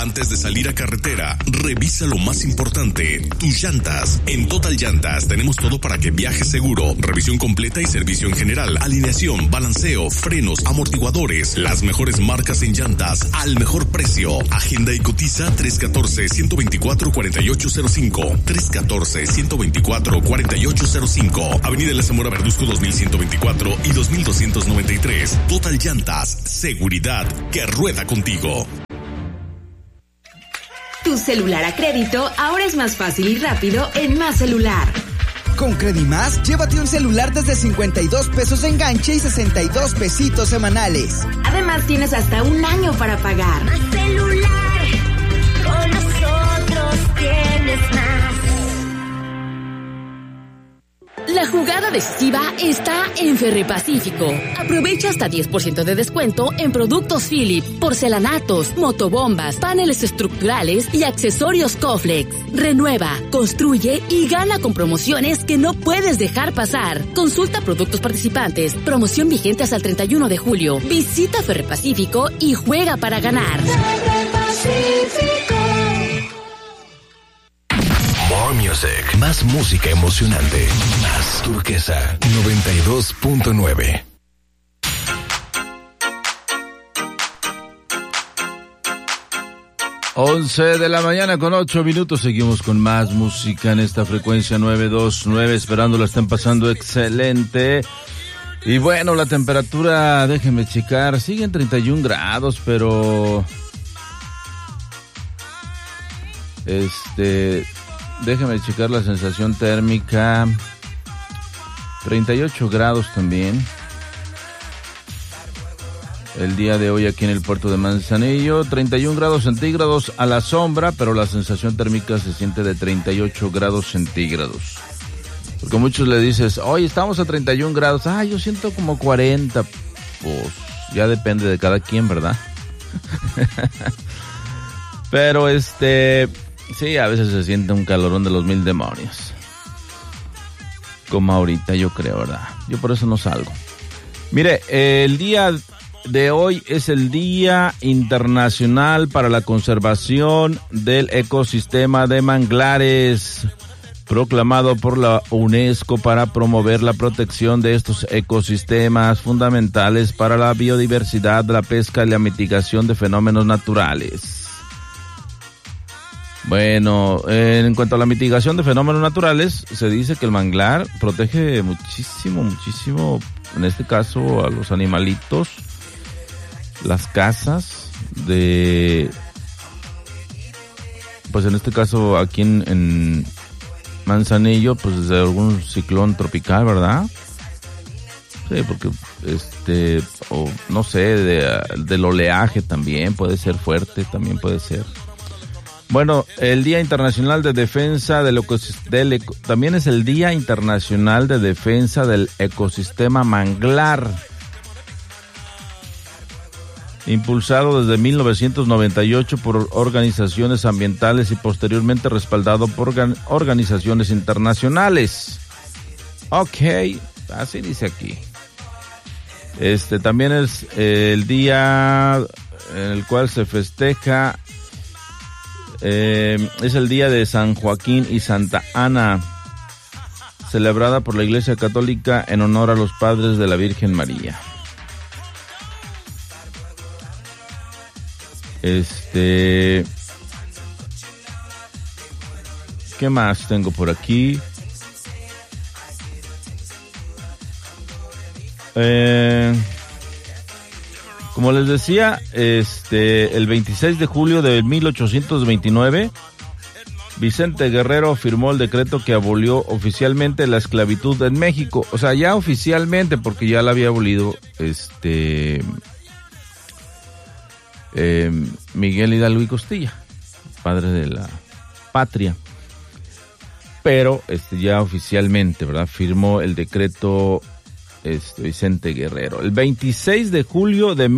Antes de salir a carretera, revisa lo más importante, tus llantas. En Total Llantas tenemos todo para que viajes seguro. Revisión completa y servicio en general. Alineación, balanceo, frenos, amortiguadores. Las mejores marcas en llantas al mejor precio. Agenda y cotiza 314-124-4805. 314-124-4805. Avenida La Zamora Verduzco 2124 y 2293. Total Llantas. Seguridad que rueda contigo. Tu celular a crédito ahora es más fácil y rápido en Más Celular. Con Credimás, llévate un celular desde 52 pesos de enganche y 62 pesitos semanales. Además, tienes hasta un año para pagar. Más Celular, con nosotros tienes más. La jugada decisiva está en Ferrepacífico. Aprovecha hasta 10% de descuento en productos Philips, porcelanatos, motobombas, paneles estructurales y accesorios Coflex. Renueva, construye y gana con promociones que no puedes dejar pasar. Consulta productos participantes. Promoción vigente hasta el 31 de julio. Visita Ferrepacífico y juega para ganar. Ferrepacífico. More Music. Más música emocionante. Más Turquesa 92.9. Once de la mañana con 8 minutos. Seguimos con más música en esta frecuencia 929. Esperando la estén pasando excelente. Y bueno, la temperatura, déjenme checar, sigue en 31 grados, pero... déjeme checar la sensación térmica. 38 grados también. El día de hoy aquí en el puerto de Manzanillo. 31 grados centígrados a la sombra, pero la sensación térmica se siente de 38 grados centígrados. Porque muchos le dices, oye, estamos a 31 grados. Yo siento como 40. Pues ya depende de cada quien, ¿verdad? Pero sí, a veces se siente un calorón de los 1000 demonios. Como ahorita, yo creo, ¿verdad? Yo por eso no salgo. Mire, el día de hoy es el Día Internacional para la Conservación del Ecosistema de Manglares, proclamado por la UNESCO para promover la protección de estos ecosistemas fundamentales para la biodiversidad, la pesca y la mitigación de fenómenos naturales. Bueno, en cuanto a la mitigación de fenómenos naturales, se dice que el manglar protege muchísimo, en este caso a los animalitos, las casas pues en este caso aquí en Manzanillo, pues de algún ciclón tropical, ¿verdad? Sí, porque o no sé, del oleaje también puede ser fuerte, también puede ser. Bueno, el Día Internacional de Defensa también es el Día Internacional de Defensa del Ecosistema Manglar, impulsado desde 1998 por organizaciones ambientales y posteriormente respaldado por organizaciones internacionales. Ok, así dice aquí. También es el día en el cual se festeja. Es el día de San Joaquín y Santa Ana, celebrada por la Iglesia Católica en honor a los padres de la Virgen María. ¿Qué más tengo por aquí? Como les decía, el 26 de julio de 1829, Vicente Guerrero firmó el decreto que abolió oficialmente la esclavitud en México. O sea, ya oficialmente, porque ya la había abolido Miguel Hidalgo y Costilla, padre de la patria. Pero ya oficialmente, ¿verdad? Firmó el decreto Vicente Guerrero. El 26 de julio de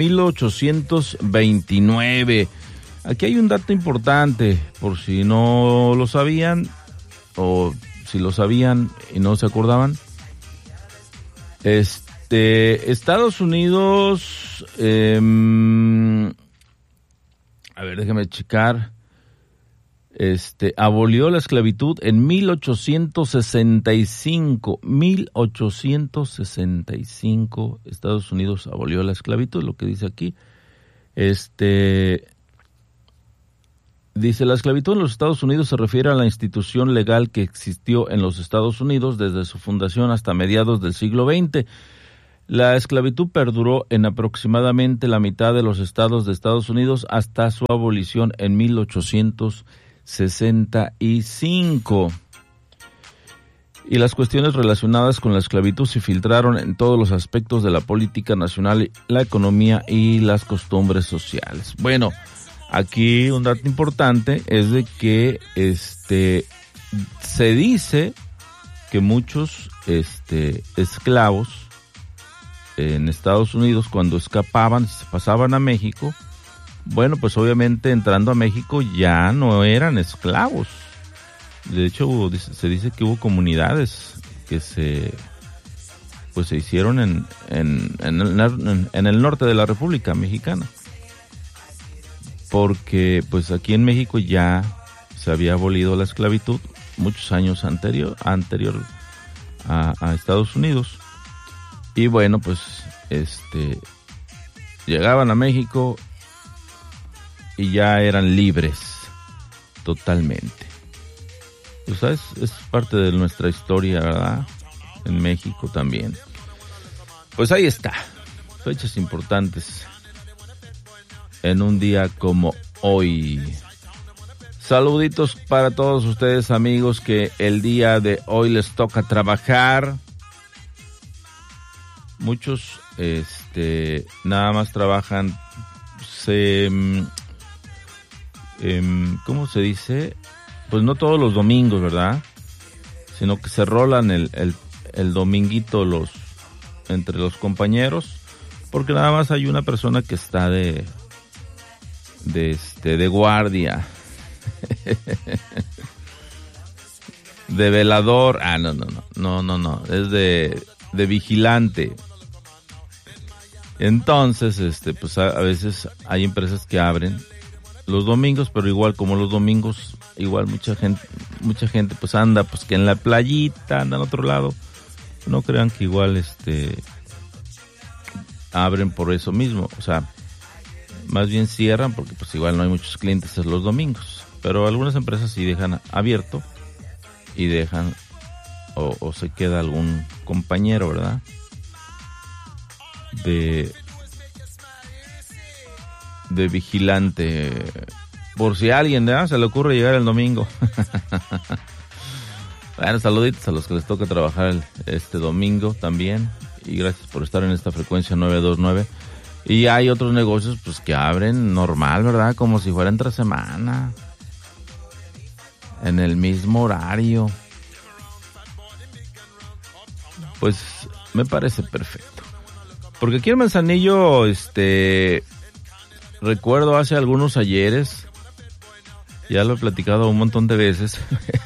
1829. Aquí hay un dato importante, por si no lo sabían, o si lo sabían y no se acordaban. Estados Unidos A ver, déjame checar. Abolió la esclavitud en 1865. 1865, Estados Unidos abolió la esclavitud, lo que dice aquí. Dice, la esclavitud en los Estados Unidos se refiere a la institución legal que existió en los Estados Unidos desde su fundación hasta mediados del siglo XX. La esclavitud perduró en aproximadamente la mitad de los estados de Estados Unidos hasta su abolición en 1865. Y las cuestiones relacionadas con la esclavitud se filtraron en todos los aspectos de la política nacional, la economía y las costumbres sociales. Bueno, aquí un dato importante es de que se dice que muchos esclavos en Estados Unidos, cuando escapaban, se pasaban a México, bueno, pues obviamente entrando a México ya no eran esclavos. De hecho, se dice que hubo comunidades que se hicieron en el norte de la República Mexicana. Porque pues aquí en México ya se había abolido la esclavitud muchos años anterior a Estados Unidos. Y bueno, pues llegaban a México y ya eran libres totalmente. Pues ¿sabes? Es parte de nuestra historia, ¿verdad? En México también. Pues ahí está, fechas importantes en un día como hoy. Saluditos para todos ustedes, amigos, que el día de hoy les toca trabajar. Muchos nada más trabajan, ¿cómo se dice? Pues no todos los domingos, ¿verdad? Sino que se rolan el dominguito entre los compañeros, porque nada más hay una persona que está de guardia. De velador. No, es de vigilante. Entonces, pues a veces hay empresas que abren los domingos, pero igual como los domingos, igual mucha gente pues anda pues que en la playita, anda en otro lado. No crean que igual abren por eso mismo, o sea, más bien cierran porque pues igual no hay muchos clientes los domingos, pero algunas empresas sí dejan abierto y dejan o se queda algún compañero, ¿verdad? De vigilante, por si a alguien se le ocurre llegar el domingo. Bueno, saluditos a los que les toca trabajar este domingo también, y gracias por estar en esta frecuencia 929. Y hay otros negocios pues que abren normal, ¿verdad? Como si fuera entre semana, en el mismo horario. Pues me parece perfecto. Porque aquí en Manzanillo, recuerdo hace algunos ayeres, ya lo he platicado un montón de veces,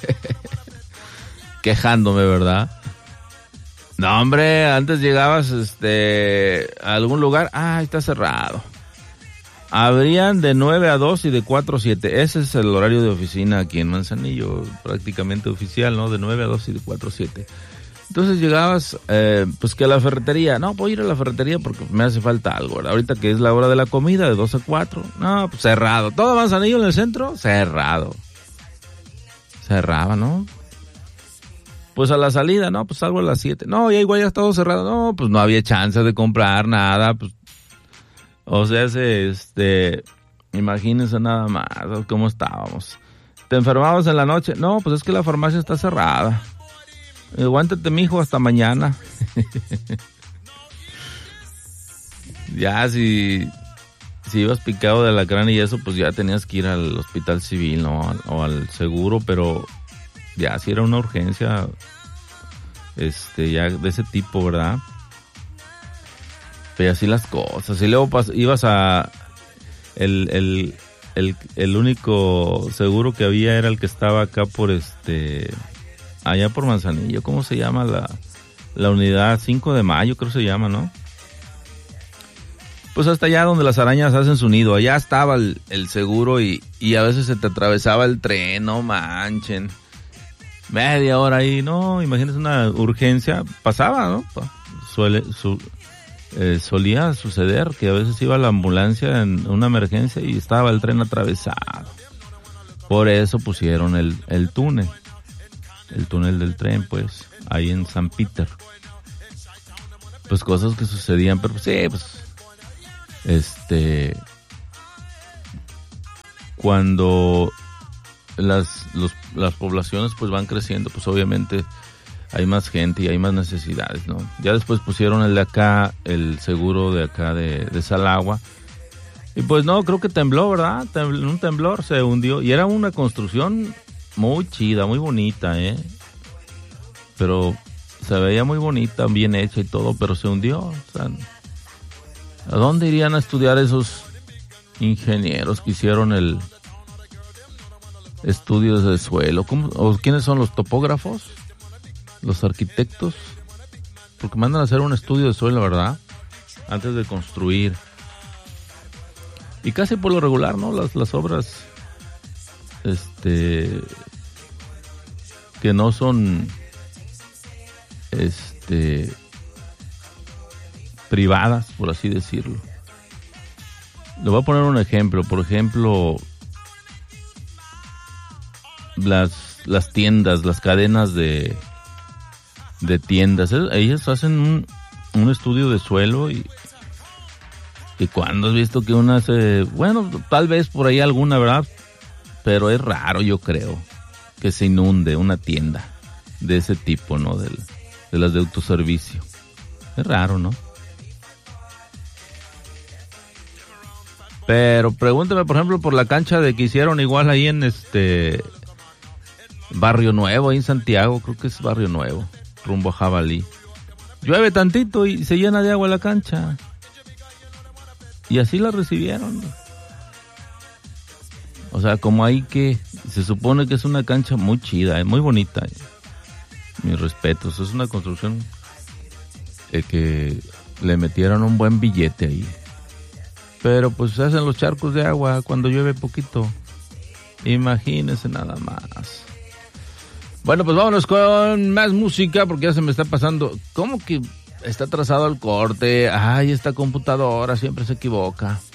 quejándome, ¿verdad? No, hombre, antes llegabas a algún lugar, está cerrado. Abrían de 9 a 2 y de 4 a 7. Ese es el horario de oficina aquí en Manzanillo, prácticamente oficial, ¿no? De 9 a 2 y de 4 a 7. Entonces llegabas, pues que a la ferretería. No, voy a ir a la ferretería porque me hace falta algo, ¿verdad? Ahorita que es la hora de la comida, de 2 a 4. No, pues cerrado. Todo Manzanillo en el centro, cerrado. Cerraba, ¿no? Pues a la salida, no, pues salgo a las 7. No, ya igual ya está todo cerrado. No, pues no había chance de comprar nada, pues. O sea, imagínense nada más cómo estábamos. ¿Te enfermabas en la noche? No, pues es que la farmacia está cerrada. Aguántate, mijo, hasta mañana. Ya, si ibas picado de alacrán y eso, pues ya tenías que ir al hospital civil, ¿no? O al seguro, pero ya si era una urgencia, ya de ese tipo, ¿verdad? Pero así las cosas. Y luego ibas a el único seguro que había era el que estaba acá por allá por Manzanillo. ¿Cómo se llama la unidad? 5 de mayo creo se llama, ¿no? pues hasta allá donde las arañas hacen su nido, allá estaba el seguro y a veces se te atravesaba el tren, no manchen. Media hora ahí, no, imagínate una urgencia, pasaba, ¿no? Solía suceder que a veces iba la ambulancia en una emergencia y estaba el tren atravesado. Por eso pusieron el túnel del tren, pues, ahí en San Peter. Pues cosas que sucedían, pero sí, pues, cuando las poblaciones pues van creciendo, pues obviamente hay más gente y hay más necesidades, ¿no? Ya después pusieron el de acá, el seguro de acá de Salagua. Y pues no, creo que tembló, ¿verdad? Un temblor se hundió. Y era una construcción muy chida, muy bonita, Pero se veía muy bonita, bien hecha y todo, pero se hundió. O sea, ¿a dónde irían a estudiar esos ingenieros que hicieron el estudios de suelo? ¿O quiénes son los topógrafos? ¿Los arquitectos? Porque mandan a hacer un estudio de suelo, ¿verdad? Antes de construir. Y casi por lo regular, ¿no? Las obras que no son privadas, por así decirlo. Le voy a poner un ejemplo. Por ejemplo, las tiendas, las cadenas de tiendas, ellas hacen un estudio de suelo y cuando has visto que una bueno, tal vez por ahí alguna, ¿verdad? Pero es raro, yo creo, que se inunde una tienda de ese tipo, ¿no? De las de autoservicio. Es raro, ¿no? Pero pregúntame, por ejemplo, por la cancha que hicieron igual ahí en Barrio Nuevo, ahí en Santiago, creo que es Barrio Nuevo, rumbo a Jabalí. Llueve tantito y se llena de agua la cancha. Y así la recibieron. O sea, como ahí que se supone que es una cancha muy chida, muy bonita. Mis respetos, es una construcción que le metieron un buen billete ahí. Pero pues se hacen los charcos de agua cuando llueve poquito. Imagínense nada más. Bueno, pues vámonos con más música porque ya se me está pasando. ¿Cómo que está atrasado el corte? Ay, esta computadora siempre se equivoca.